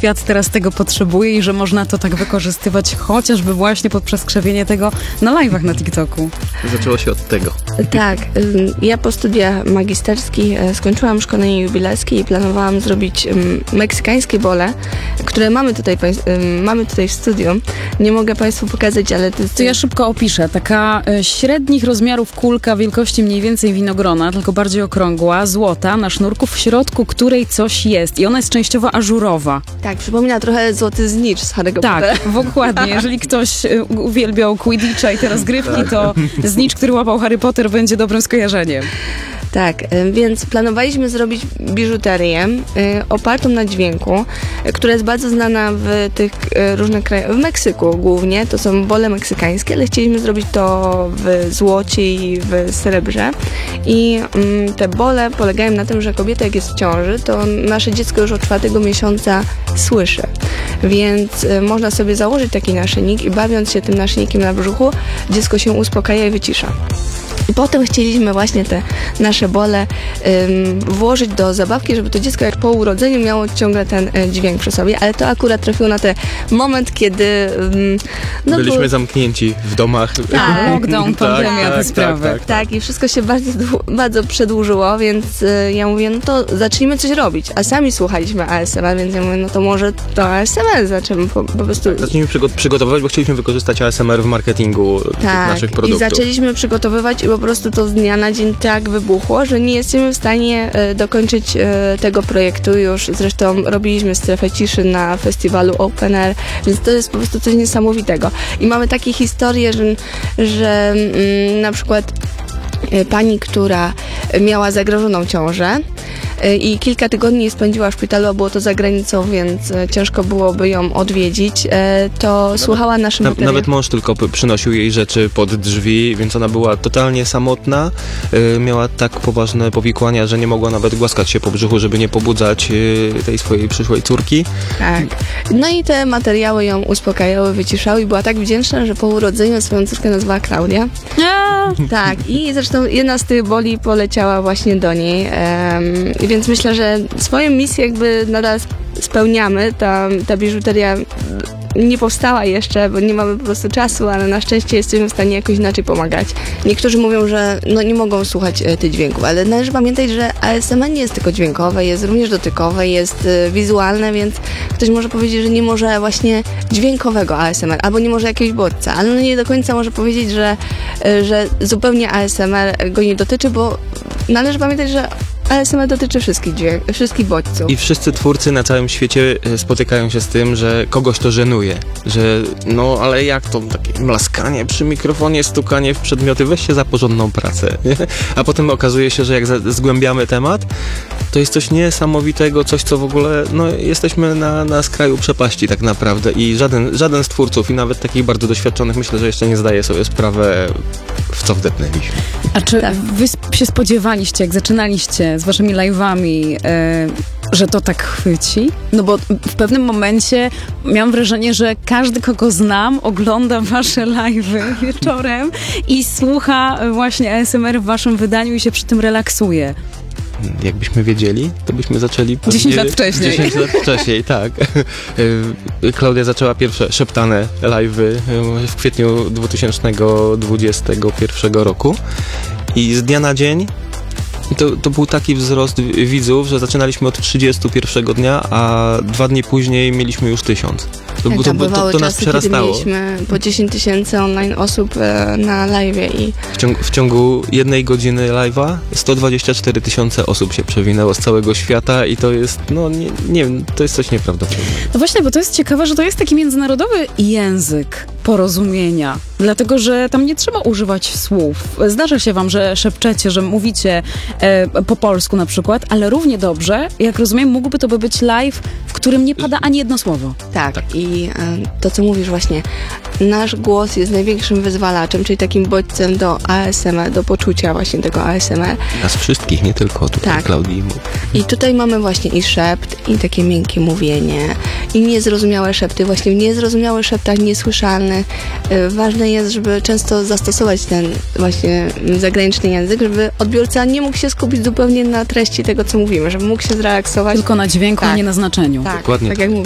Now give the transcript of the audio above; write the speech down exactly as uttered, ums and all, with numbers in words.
świat teraz tego potrzebuje i że można to tak wykorzystywać chociażby właśnie poprzez krzewienie tego na live'ach na TikToku. Zaczęło się od tego. Tak, ym, ja po studiach magisterskich e, skończyłam szkolenie jubilerskie i planowałam zrobić ym, meksykańskie bole, które mamy tutaj, ym, mamy tutaj w studiu. Nie mogę Państwu pokazać, ale to jest... To ja szybko opiszę. Taka e, średnich rozmiarów kulka wielkości mniej więcej winogrona, tylko bardziej okrągła, złota, na sznurku, w środku której coś jest. I ona jest częściowo ażurowa. Tak, przypomina trochę złoty znicz z Harry'ego Pottera. Tak, dokładnie. Jeżeli ktoś e, uwielbiał Quidditcha i te rozgrywki, to znicz, który łapał Harry Potter, będzie dobrym skojarzeniem. Tak, y, więc planowaliśmy zrobić biżuterię y, opartą na dźwięku, y, która jest bardzo znana w tych y, różnych krajach, w Meksyku głównie, to są bole meksykańskie, ale chcieliśmy zrobić to w złocie i w srebrze. I y, te bole polegają na tym, że kobieta jak jest w ciąży, to nasze dziecko już od czwartego miesiąca słyszy. Więc y, można sobie założyć taki naszyjnik i bawiąc się tym naszyjnikiem na brzuchu, dziecko się uspokaja i wycisza. I potem chcieliśmy właśnie te nasze bole ym, włożyć do zabawki, żeby to dziecko jak po urodzeniu miało ciągle ten y, dźwięk przy sobie, ale to akurat trafiło na ten moment, kiedy... Ym, no Byliśmy było... zamknięci w domach. Tak, lockdown, pandemia, tak, te tak, sprawy. tak, tak. Tak, i wszystko się bardzo, dłu- bardzo przedłużyło, więc y, ja mówię, no to zacznijmy coś robić. A sami słuchaliśmy A S M R, więc ja mówię, no to może to A S M R zaczniemy po, po prostu... Zacznijmy przygo- przygotowywać, bo chcieliśmy wykorzystać A S M R w marketingu tych Tak, naszych i produktów. zaczęliśmy przygotowywać i po prostu to z dnia na dzień tak wybuchło, że nie jesteśmy w stanie e, dokończyć e, tego projektu już. Zresztą robiliśmy strefę ciszy na festiwalu Open Air, więc to jest po prostu coś niesamowitego. I mamy takie historie, że, że mm, na przykład e, pani, która miała zagrożoną ciążę e, i kilka tygodni spędziła w szpitalu, a było to za granicą, więc e, ciężko byłoby ją odwiedzić, e, to nawet, słuchała naszym na, materiałom. Nawet mąż tylko p- przynosił jej rzeczy pod drzwi, więc ona była totalnie samotna. Y, miała tak poważne powikłania, że nie mogła nawet głaskać się po brzuchu, żeby nie pobudzać y, tej swojej przyszłej córki. Tak. No i te materiały ją uspokajały, wyciszały i była tak wdzięczna, że po urodzeniu swoją córkę nazwała Klaudia. Tak, i zresztą jedna z tych boli poleciała właśnie do niej, um, więc myślę, że swoją misję jakby nadal spełniamy. Ta, ta biżuteria nie powstała jeszcze, bo nie mamy po prostu czasu, ale na szczęście jesteśmy w stanie jakoś inaczej pomagać. Niektórzy mówią, że no nie mogą słuchać e, tych dźwięków, ale należy pamiętać, że A S M R nie jest tylko dźwiękowe, jest również dotykowe, jest e, wizualne, więc ktoś może powiedzieć, że nie może właśnie dźwiękowego A S M R, albo nie może jakiegoś bodźca, ale no nie do końca może powiedzieć, że, e, że zupełnie A S M R go nie dotyczy, bo należy pamiętać, że A S M R dotyczy wszystkich dźwięk, wszystkich bodźców. I wszyscy twórcy na całym świecie e, spotykają się z tym, że kogoś to żenuje, że no ale jak to takie mlaskanie przy mikrofonie, stukanie w przedmioty, weź się za porządną pracę, nie? A potem okazuje się, że jak za- zgłębiamy temat, to jest coś niesamowitego, coś co w ogóle, no jesteśmy na, na skraju przepaści tak naprawdę i żaden, żaden z twórców i nawet takich bardzo doświadczonych myślę, że jeszcze nie zdaje sobie sprawę, w co wdepnęliśmy. A czy Tak. wy się spodziewaliście, jak zaczynaliście z waszymi live'ami, e, że to tak chwyci? No bo w pewnym momencie miałam wrażenie, że każdy, kogo znam, ogląda wasze live'y wieczorem i słucha właśnie A S M R w waszym wydaniu i się przy tym relaksuje. Jakbyśmy wiedzieli, to byśmy zaczęli... pewnie dziesięć lat wcześniej. dziesięć lat wcześniej, tak. Klaudia zaczęła pierwsze szeptane live'y w kwietniu dwa tysiące dwudziestego pierwszego roku i z dnia na dzień to, to był taki wzrost widzów, że zaczynaliśmy od trzydziestego pierwszego dnia, a dwa dni później mieliśmy już tysiąc. To, Tak, to, tam to, bywały to nas czasy, kiedy przerastało. mieliśmy po dziesięć tysięcy online osób e, na live'ie i W ciągu, w ciągu jednej godziny live'a sto dwadzieścia cztery tysiące osób się przewinęło z całego świata i to jest, no nie, nie wiem, to jest coś nieprawdopodobnego. No właśnie, bo to jest ciekawe, że to jest taki międzynarodowy język porozumienia, dlatego, że tam nie trzeba używać słów. Zdarza się wam, że szepczecie, że mówicie e, po polsku na przykład, ale równie dobrze, jak rozumiem, mógłby to być live, w którym nie pada ani jedno słowo. tak, i e, to co mówisz właśnie, nasz głos jest największym wyzwalaczem, czyli takim bodźcem do A S M R, do poczucia właśnie tego A S M R. Nas wszystkich, nie tylko tutaj Tak. Klaudii. I tutaj mamy właśnie i szept, i takie miękkie mówienie, i niezrozumiałe szepty, właśnie w niezrozumiałych szeptach niesłyszalny. E, ważne jest, żeby często zastosować ten właśnie zagraniczny język, żeby odbiorca nie mógł się skupić zupełnie na treści tego, co mówimy, żeby mógł się zrelaksować. Tylko na dźwięku, Tak. a nie na znaczeniu. Tak, Dokładnie tak tak. jak mówisz.